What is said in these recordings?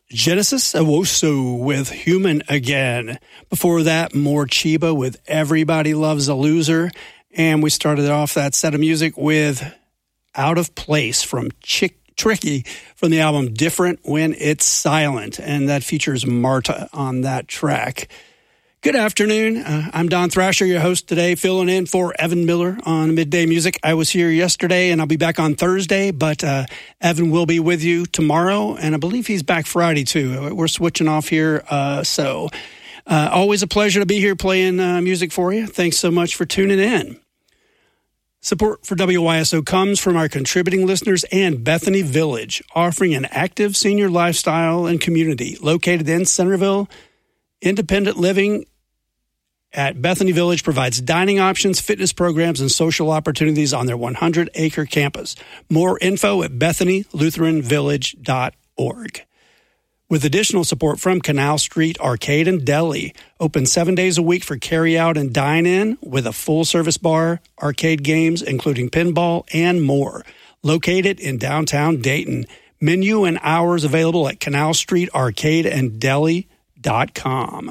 Genesis Owusu with Human Again. Before that, more Chiba with Everybody Loves a Loser. And we started off that set of music with Out of Place from Tricky from the album Different When It's Silent. And that features Marta on that track. Good afternoon. I'm Don Thrasher, your host today, filling in for Evan Miller on Midday Music. I was here yesterday, and I'll be back on Thursday, but Evan will be with you tomorrow, and I believe he's back Friday, too. We're switching off here, so always a pleasure to be here playing music for you. Thanks so much for tuning in. Support for WYSO comes from our contributing listeners and Bethany Village, offering an active senior lifestyle and community located in Centerville. Independent living at Bethany Village provides dining options, fitness programs, and social opportunities on their 100-acre campus. More info at BethanyLutheranVillage.org. With additional support from Canal Street Arcade and Deli, open 7 days a week for carry-out and dine-in with a full-service bar, arcade games, including pinball, and more. Located in downtown Dayton. Menu and hours available at Canal Street Arcade and Deli.com.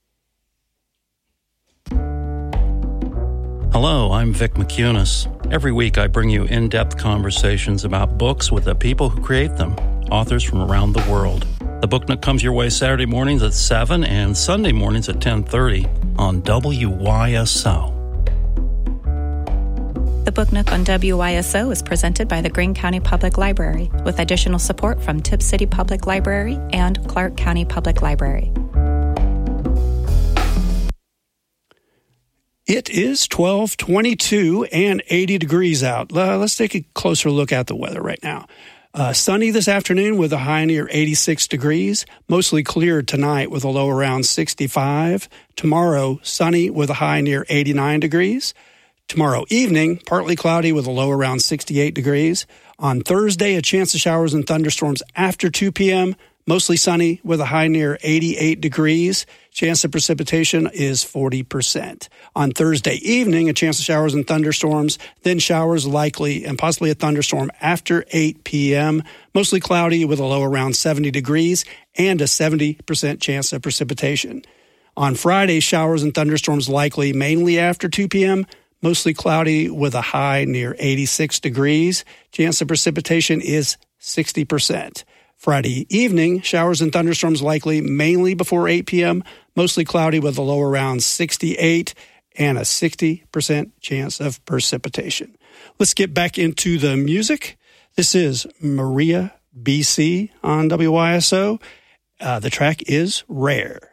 Hello, I'm Vic McCunis. Every week I bring you in-depth conversations about books with the people who create them, authors from around the world. The Book Nook comes your way Saturday mornings at 7 and Sunday mornings at 10:30 on WYSO. The Book Nook on WYSO is presented by the Greene County Public Library with additional support from Tipp City Public Library and Clark County Public Library. It is 12:22 and 80 degrees out. Let's take a closer look at the weather right now. Sunny this afternoon with a high near 86 degrees. Mostly clear tonight with a low around 65. Tomorrow, sunny with a high near 89 degrees. Tomorrow evening, partly cloudy with a low around 68 degrees. On Thursday, a chance of showers and thunderstorms after 2 p.m., mostly sunny with a high near 88 degrees. Chance of precipitation is 40%. On Thursday evening, a chance of showers and thunderstorms, then showers likely and possibly a thunderstorm after 8 p.m. Mostly cloudy with a low around 70 degrees and a 70% chance of precipitation. On Friday, showers and thunderstorms likely mainly after 2 p.m., mostly cloudy with a high near 86 degrees. Chance of precipitation is 60%. Friday evening, showers and thunderstorms likely mainly before 8 p.m., mostly cloudy with a low around 68 and a 60% chance of precipitation. Let's get back into the music. This is Maria BC on WYSO. The track is Rare.